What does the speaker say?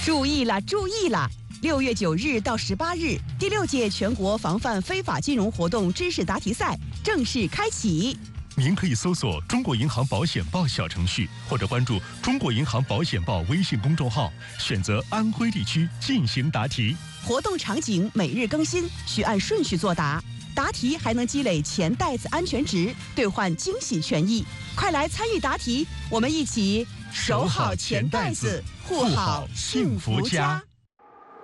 注意了，注意了！6月9日到18日，第6届全国防范非法金融活动知识答题赛正式开启。 您可以搜索中国银行保险报小程序，或者关注中国银行保险报微信公众号，选择安徽地区进行答题。 活动场景每日更新，需按顺序作答。答题还能积累钱袋子安全值，兑换惊喜权益。快来参与答题，我们一起守好钱袋子，护好幸福家。